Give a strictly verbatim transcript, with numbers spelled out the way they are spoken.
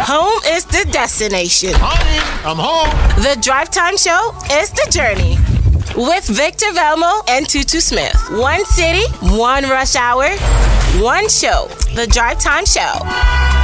Home is the destination. Honey, I'm home. The Drive Time Show is the journey. With Victor Velmo and Tutu Smith. One city, one rush hour, one show. The Drive Time Show.